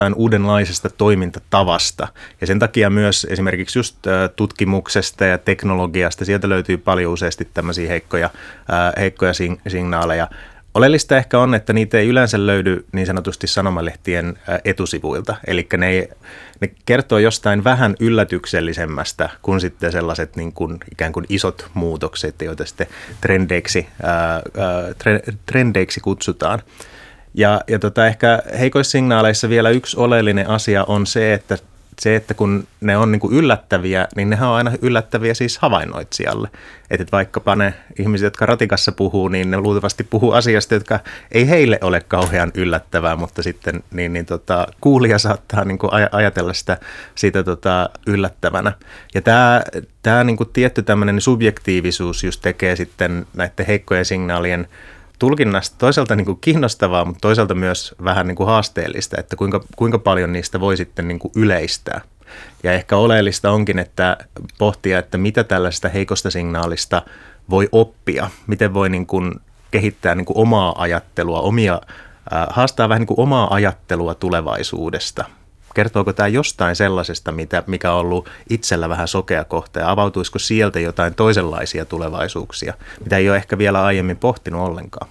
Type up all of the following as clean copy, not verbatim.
uudenlaisesta toimintatavasta. Ja sen takia myös esimerkiksi just tutkimuksesta ja teknologiasta, sieltä löytyy paljon useasti tämmöisiä heikkoja signaaleja. Oleellista ehkä on, että niitä ei yleensä löydy niin sanotusti sanomalehtien etusivuilta. Eli ne kertoo jostain vähän yllätyksellisemmästä kuin sitten sellaiset niin kuin ikään kuin isot muutokset, joita sitten trendeiksi kutsutaan. Ja ehkä heikoissa signaaleissa vielä yksi oleellinen asia on se, että kun ne on niin kuin yllättäviä, niin nehän on aina yllättäviä siis havainnoitsijalle. Että vaikkapa ne ihmiset, jotka ratikassa puhuu, niin ne luultavasti puhuu asiasta, jotka ei heille ole kauhean yllättävää, mutta sitten kuulija saattaa niin kuin ajatella siitä yllättävänä. Ja tämä niin kuin tietty tämmöinen subjektiivisuus just tekee sitten näiden heikkojen signaalien tulkinnasta toisaalta niin kuin kiinnostavaa, mutta toisaalta myös vähän niin kuin haasteellista, että kuinka paljon niistä voi sitten niin kuin yleistää. Ja ehkä oleellista onkin, että pohtia, että mitä tällaista heikosta signaalista voi oppia, miten voi niin kuin kehittää niin kuin omaa ajattelua, haastaa vähän niin kuin omaa ajattelua tulevaisuudesta. Kertooko tämä jostain sellaisesta, mikä on ollut itsellä vähän sokea kohta, ja avautuisiko sieltä jotain toisenlaisia tulevaisuuksia, mitä ei ole ehkä vielä aiemmin pohtinut ollenkaan?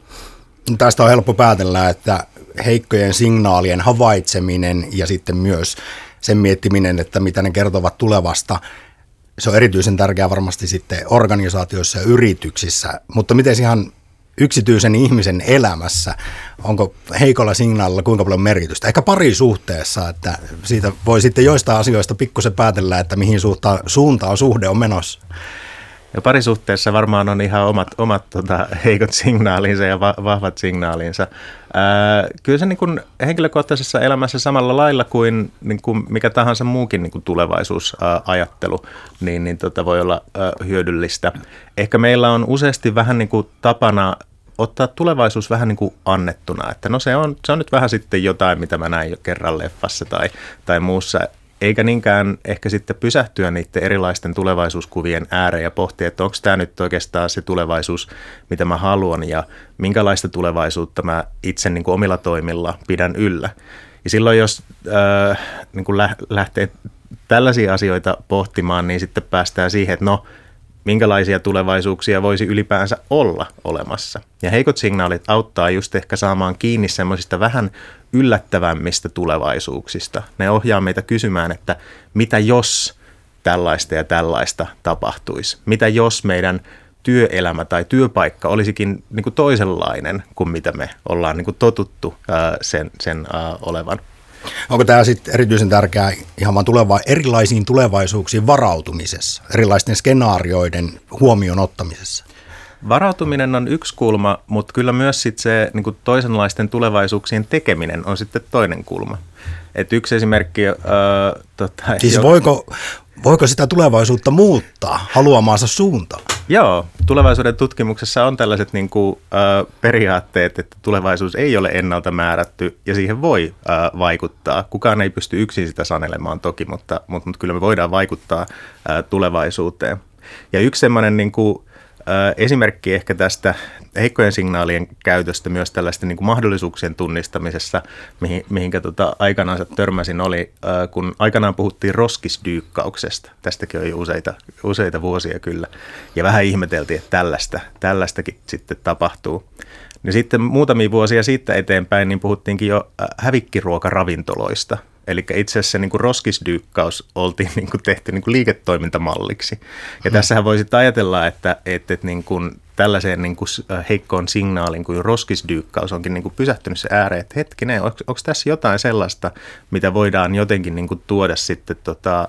Tästä on helppo päätellä, että heikkojen signaalien havaitseminen ja sitten myös sen miettiminen, että mitä ne kertovat tulevasta, se on erityisen tärkeää varmasti sitten organisaatioissa ja yrityksissä, mutta miten ihan yksityisen ihmisen elämässä, onko heikolla signaalilla kuinka paljon merkitystä? Ehkä parisuhteessa, että siitä voi sitten joistain asioista pikkusen päätellä, että mihin suuntaan suhde on menossa. Ja parisuhteessa varmaan on ihan omat heikot signaalinsa ja vahvat signaalinsa. Kyllä se niin kuin henkilökohtaisessa elämässä samalla lailla kuin mikä tahansa muukin niin kuin tulevaisuusajattelu, niin voi olla hyödyllistä. Ehkä meillä on useasti vähän niin kuin tapana ottaa tulevaisuus vähän niin kuin annettuna, että no se on nyt vähän sitten jotain, mitä mä näin jo kerran leffassa tai muussa. Eikä niinkään ehkä sitten pysähtyä niiden erilaisten tulevaisuuskuvien ääreen ja pohtia, että onko tämä nyt oikeastaan se tulevaisuus, mitä mä haluan ja minkälaista tulevaisuutta mä itse niin kuin omilla toimilla pidän yllä. Ja silloin, jos niin kuin lähtee tällaisia asioita pohtimaan, niin sitten päästään siihen, että no, minkälaisia tulevaisuuksia voisi ylipäänsä olla olemassa. Ja heikot signaalit auttaa just ehkä saamaan kiinni semmoisista vähän yllättävämmistä tulevaisuuksista. Ne ohjaa meitä kysymään, että mitä jos tällaista ja tällaista tapahtuisi? Mitä jos meidän työelämä tai työpaikka olisikin niin kuin toisenlainen kuin mitä me ollaan niin kuin totuttu sen olevan? Onko tämä sitten erityisen tärkeää ihan vaan erilaisiin tulevaisuuksiin varautumisessa, erilaisten skenaarioiden huomioon ottamisessa? Varautuminen on yksi kulma, mutta kyllä myös sit se niin kuin toisenlaisten tulevaisuuksien tekeminen on sitten toinen kulma. Et yksi esimerkki... Siis voiko sitä tulevaisuutta muuttaa haluamaansa suuntaan? Joo, tulevaisuuden tutkimuksessa on tällaiset niin kuin, periaatteet, että tulevaisuus ei ole ennalta määrätty ja siihen voi vaikuttaa. Kukaan ei pysty yksin sitä sanelemaan toki, mutta kyllä me voidaan vaikuttaa tulevaisuuteen. Ja yksi semmoinen niin kuin, esimerkki ehkä tästä heikkojen signaalien käytöstä myös tällaisten niin kuin mahdollisuuksien tunnistamisessa, mihinkä aikanaan törmäsin, oli, kun aikanaan puhuttiin roskisdyykkauksesta. Tästäkin on jo useita vuosia kyllä. Ja vähän ihmeteltiin, että tällaistakin sitten tapahtuu. Ja sitten muutamia vuosia siitä eteenpäin niin puhuttiinkin jo hävikkiruokaravintoloista. Eli itse asiassa niin kuin roskisdyykkaus oltiin niin kuin tehty niin kuin liiketoimintamalliksi. Ja tässähän voi sitten ajatella, että niin kuin tällaiseen niin kuin heikkoon signaalin kuin roskisdyykkaus onkin niin kuin pysähtynyt se ääreen, että hetkinen, onko tässä jotain sellaista, mitä voidaan jotenkin niin kuin tuoda sitten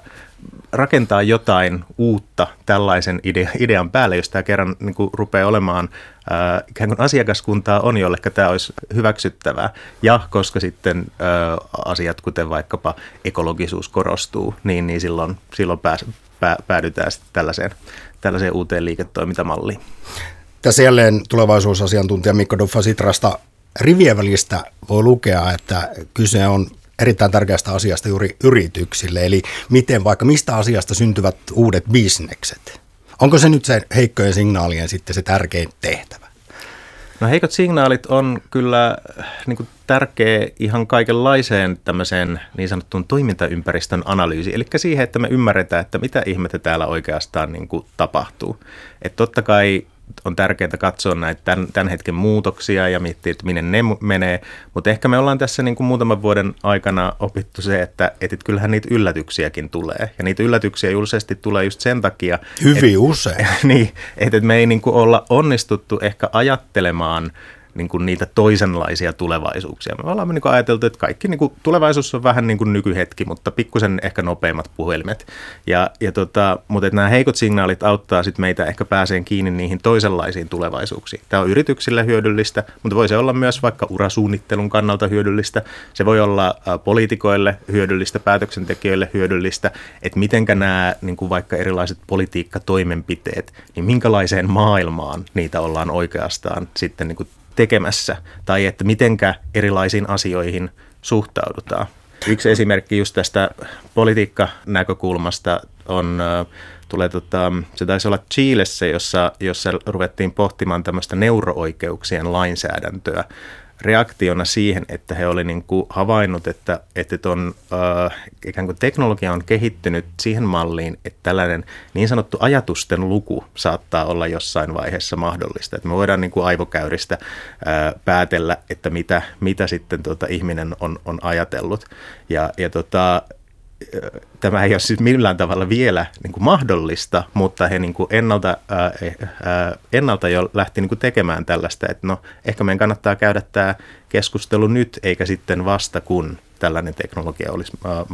rakentaa jotain uutta tällaisen idean päälle, jos tämä kerran niin kuin rupeaa olemaan ikään kuin asiakaskuntaa on, jolleka tämä olisi hyväksyttävää. Ja koska sitten asiat, kuten vaikkapa ekologisuus korostuu, niin silloin päädytään sitten tällaiseen uuteen liiketoimintamalliin. Tässä jälleen tulevaisuusasiantuntija Mikko Duffa Sitrasta rivien välistä voi lukea, että kyse on erittäin tärkeästä asiasta juuri yrityksille, eli mistä asiasta syntyvät uudet bisnekset. Onko se nyt se heikkojen signaalien sitten se tärkein tehtävä? No heikot signaalit on kyllä niin kuin tärkeä ihan kaikenlaiseen tämmöiseen niin sanottuun toimintaympäristön analyysiin, eli siihen, että me ymmärretään, että mitä ihmettä täällä oikeastaan niin kuin tapahtuu. Että totta kai on tärkeää katsoa näitä tämän hetken muutoksia ja miettiä, että minne ne menee, mutta ehkä me ollaan tässä niin kuin muutaman vuoden aikana opittu se, että kyllähän niitä yllätyksiäkin tulee. Ja niitä yllätyksiä julisesti tulee just sen takia, hyvin usein. Niin, että me ei niin kuin olla onnistuttu ehkä ajattelemaan niin kuin niitä toisenlaisia tulevaisuuksia. Me ollaan niin kuin ajateltu, että kaikki niin kuin, tulevaisuus on vähän niin kuin nykyhetki, mutta pikkusen ehkä nopeammat puhelimet. Mutta nämä heikot signaalit auttaa sit meitä ehkä pääseen kiinni niihin toisenlaisiin tulevaisuuksiin. Tämä on yrityksille hyödyllistä, mutta voi se olla myös vaikka urasuunnittelun kannalta hyödyllistä. Se voi olla poliitikoille hyödyllistä, päätöksentekijöille hyödyllistä, että mitenkä nämä niin kuin vaikka erilaiset politiikkatoimenpiteet, niin minkälaiseen maailmaan niitä ollaan oikeastaan sitten niin kuin tekemässä, tai että mitenkä erilaisiin asioihin suhtaudutaan. Yksi esimerkki just tästä politiikkanäkökulmasta se taisi olla Chilessä, jossa ruvettiin pohtimaan tämmöistä neuro-oikeuksien lainsäädäntöä reaktiona siihen, että he oli niin kuin havainnut, että ikään kuin teknologia on kehittynyt siihen malliin, että tällainen niin sanottu ajatusten luku saattaa olla jossain vaiheessa mahdollista. Että me voidaan niin kuin aivokäyristä päätellä, että mitä sitten ihminen on ajatellut. Tämä ei ole siis millään tavalla vielä niin kuin mahdollista, mutta he niin kuin ennalta jo lähti niin kuin tekemään tällaista, että no ehkä meidän kannattaa käydä tämä keskustelu nyt, eikä sitten vasta kun tällainen teknologia olisi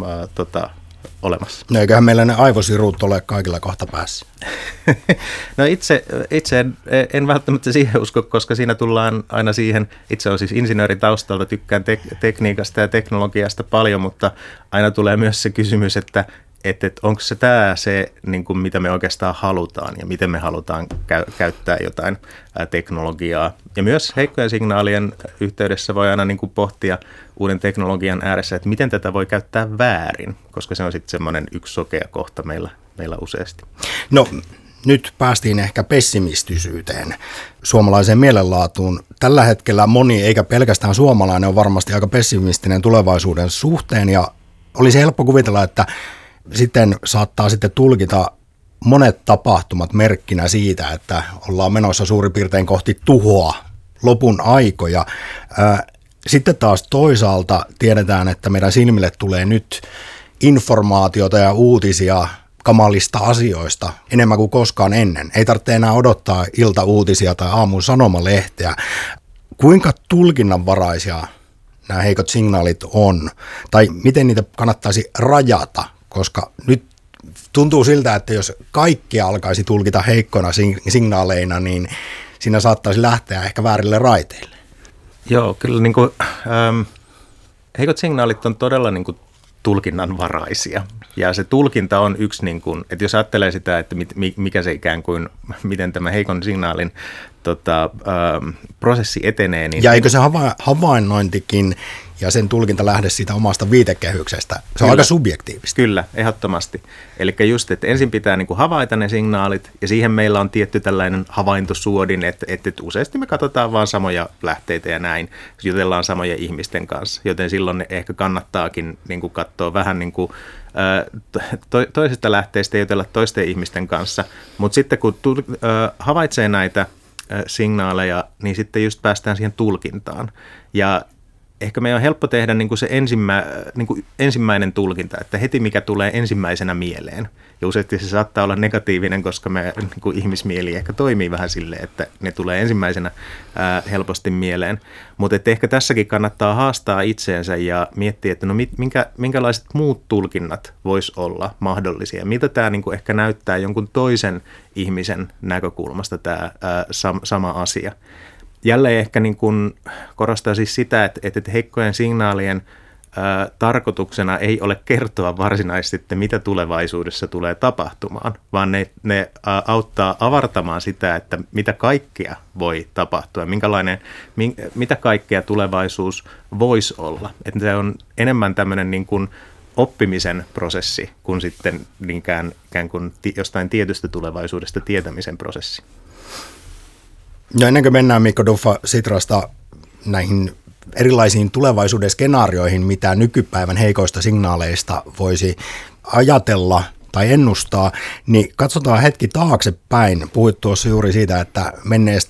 olemassa. No eiköhän meillä ne aivosirut ole kaikilla kohta päässä. No itse en välttämättä siihen usko, koska siinä tullaan aina siihen, itse olen siis insinöörin taustalta, tykkään tekniikasta ja teknologiasta paljon, mutta aina tulee myös se kysymys, että onko tämä se, niin kuin mitä me oikeastaan halutaan ja miten me halutaan käyttää jotain teknologiaa. Ja myös heikkojen signaalien yhteydessä voi aina niin kuin pohtia uuden teknologian ääressä, että miten tätä voi käyttää väärin, koska se on sitten semmoinen yksi sokea kohta meillä useasti. No nyt päästiin ehkä pessimistisyyteen, suomalaiseen mielenlaatuun. Tällä hetkellä moni, eikä pelkästään suomalainen, on varmasti aika pessimistinen tulevaisuuden suhteen ja olisi helppo kuvitella, että sitten saattaa sitten tulkita monet tapahtumat merkkinä siitä, että ollaan menossa suurin piirtein kohti tuhoa, lopun aikoja. Sitten taas toisaalta tiedetään, että meidän silmille tulee nyt informaatiota ja uutisia kamalista asioista enemmän kuin koskaan ennen. Ei tarvitse enää odottaa iltauutisia tai aamun sanomalehteä. Kuinka tulkinnanvaraisia nämä heikot signaalit on? Tai miten niitä kannattaisi rajata? Koska nyt tuntuu siltä, että jos kaikki alkaisi tulkita heikkoina signaaleina, niin siinä saattaisi lähteä ehkä väärille raiteille. Joo, kyllä niin kuin, heikot signaalit on todella niin kuin tulkinnanvaraisia. Ja se tulkinta on yksi, niin kuin, että jos ajattelee sitä, että mikä se ikään kuin, miten tämä heikon signaalin prosessi etenee. Niin, ja eikö se havainnointikin ja sen tulkinta lähde siitä omasta viitekehyksestä? Se on aika subjektiivista. Kyllä, ehdottomasti. Eli just, että ensin pitää niin kuin havaita ne signaalit, ja siihen meillä on tietty tällainen havaintosuodin, että useasti me katsotaan vaan samoja lähteitä ja näin, jutellaan samojen ihmisten kanssa, joten silloin ehkä kannattaakin niin kuin katsoa vähän niin kuin toisesta lähteestä jutella toisten ihmisten kanssa, mutta sitten kun havaitsee näitä signaaleja, niin sitten just päästään siihen tulkintaan. Ja ehkä meidän on helppo tehdä niin kuin se ensimmäinen tulkinta, että heti mikä tulee ensimmäisenä mieleen. Ja useasti se saattaa olla negatiivinen, koska me niin kuin ihmismieli ehkä toimii vähän silleen, että ne tulee ensimmäisenä helposti mieleen. Mutta ehkä tässäkin kannattaa haastaa itseensä ja miettiä, että no minkälaiset muut tulkinnat vois olla mahdollisia. Miltä tämä niin kuin ehkä näyttää jonkun toisen ihmisen näkökulmasta tämä sama asia. Jälleen ehkä niin kuin korostaa siis sitä, että heikkojen signaalien tarkoituksena ei ole kertoa varsinaisesti, että mitä tulevaisuudessa tulee tapahtumaan, vaan ne auttaa avartamaan sitä, että mitä kaikkea voi tapahtua, mitä kaikkea tulevaisuus voisi olla. Että se on enemmän tämmöinen niin kuin oppimisen prosessi kuin sitten ikään kuin jostain tietystä tulevaisuudesta tietämisen prosessi. No ennen kuin mennään Mikko Duffa Sitrasta näihin erilaisiin tulevaisuuden skenaarioihin, mitä nykypäivän heikoista signaaleista voisi ajatella tai ennustaa, niin katsotaan hetki taaksepäin. Puhuit tuossa juuri siitä, että